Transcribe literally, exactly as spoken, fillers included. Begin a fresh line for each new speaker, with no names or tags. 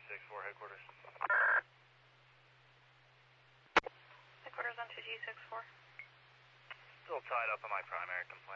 six four headquarters.
Headquarters on two G six four.
Still tied up on my primary complaint.